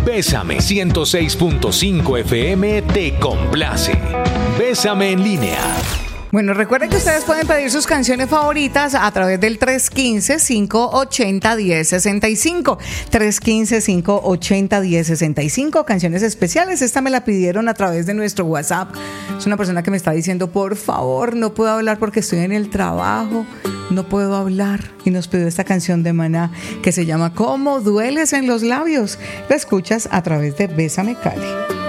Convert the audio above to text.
Bésame 106.5 FM te complace. Bésame en línea. Bueno, recuerden que ustedes pueden pedir sus canciones favoritas a través del 315-580-1065. 315-580-1065. Canciones especiales. Esta me la pidieron a través de nuestro WhatsApp. Es una persona que me está diciendo, por favor, no puedo hablar porque estoy en el trabajo. No puedo hablar. Y nos pidió esta canción de Maná que se llama ¿Cómo dueles en los labios? La escuchas a través de Bésame Cali.